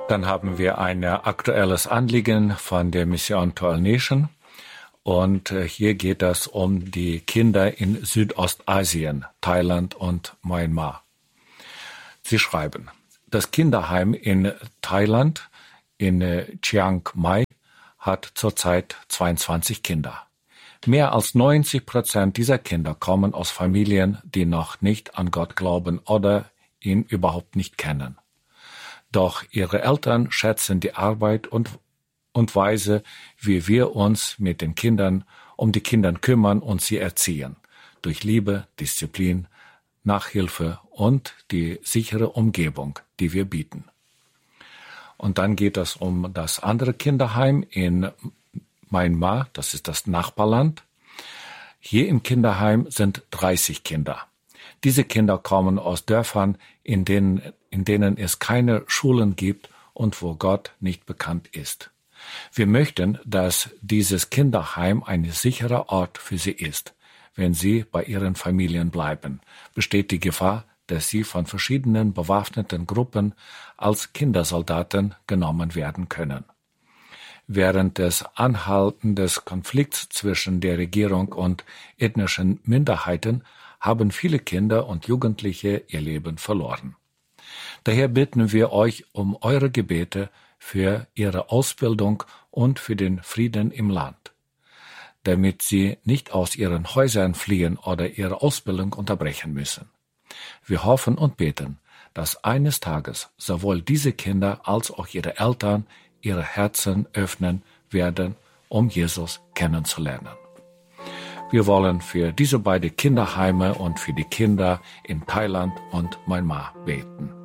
Dann haben wir ein aktuelles Anliegen von der Mission to All Nation. Und hier geht es um die Kinder in Südostasien, Thailand und Myanmar. Sie schreiben, das Kinderheim in Thailand, in Chiang Mai, hat zurzeit 22 Kinder. Mehr als 90% dieser Kinder kommen aus Familien, die noch nicht an Gott glauben oder ihn überhaupt nicht kennen. Doch ihre Eltern schätzen die Arbeit und Weise, wie wir uns mit den Kindern um die Kinder kümmern und sie erziehen, durch Liebe, Disziplin, Nachhilfe und die sichere Umgebung, die wir bieten. Und dann geht es um das andere Kinderheim in Myanmar, das ist das Nachbarland. Hier im Kinderheim sind 30 Kinder. Diese Kinder kommen aus Dörfern, in denen es keine Schulen gibt und wo Gott nicht bekannt ist. Wir möchten, dass dieses Kinderheim ein sicherer Ort für sie ist. Wenn sie bei ihren Familien bleiben, besteht die Gefahr, dass sie von verschiedenen bewaffneten Gruppen als Kindersoldaten genommen werden können. Während des anhaltenden Konflikts zwischen der Regierung und ethnischen Minderheiten haben viele Kinder und Jugendliche ihr Leben verloren. Daher bitten wir euch um eure Gebete für ihre Ausbildung und für den Frieden im Land, damit sie nicht aus ihren Häusern fliehen oder ihre Ausbildung unterbrechen müssen. Wir hoffen und beten, dass eines Tages sowohl diese Kinder als auch ihre Eltern ihre Herzen öffnen werden, um Jesus kennenzulernen. Wir wollen für diese beiden Kinderheime und für die Kinder in Thailand und Myanmar beten.